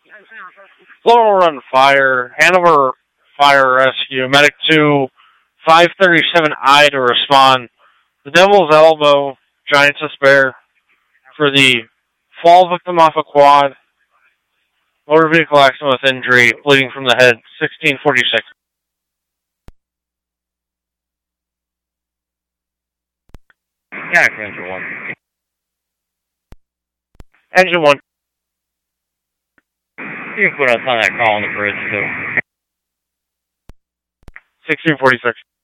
Floral Run Fire, Hanover Fire Rescue, Medic 2, 537I to respond. The Devil's Elbow, Giant Despair, for the fall victim off a quad. Motor vehicle accident with injury, bleeding from the head, 1646. Yeah, Engine 1. Engine 1. You can put us on that call on the bridge, too. 1646.